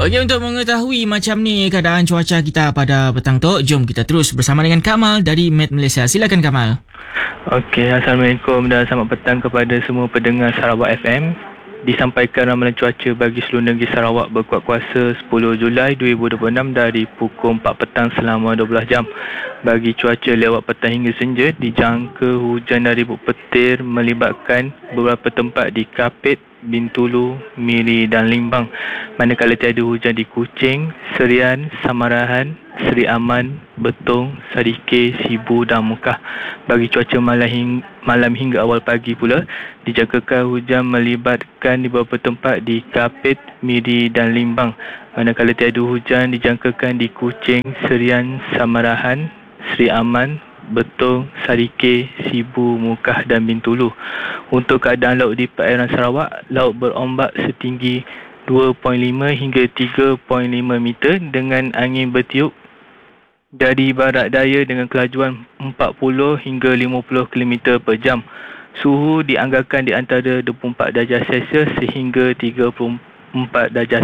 Okey, untuk mengetahui macam ni keadaan cuaca kita pada petang tu, jom kita terus bersama dengan Kamal dari Met Malaysia. Silakan Kamal. Okey, Assalamualaikum dan selamat petang kepada semua pendengar Sarawak FM. Disampaikan ramalan cuaca bagi seluruh negeri Sarawak berkuat kuasa 10 Julai 2026 dari pukul 4 petang selama 12 jam. Bagi cuaca lewat petang hingga senja, dijangka hujan dari berpetir melibatkan beberapa tempat di Kapit, Bintulu, Miri dan Limbang. Manakala tiada hujan di Kuching, Serian, Samarahan, Seri Aman, Betong, Sadike, Sibu dan Mukah. Bagi cuaca malam hingga awal pagi pula, dijangkakan hujan melibatkan di beberapa tempat di Kapit, Miri dan Limbang. Manakala tiada hujan dijangkakan di Kuching, Serian, Samarahan, Seri Aman, Betong, Sadike, Sibu, Mukah dan Bintulu. Untuk keadaan laut di perairan Sarawak, laut berombak setinggi 2.5 hingga 3.5 meter dengan angin bertiup dari barat daya dengan kelajuan 40 hingga 50 km per jam. Suhu dianggarkan di antara 24 darjah Celsius sehingga 34 darjah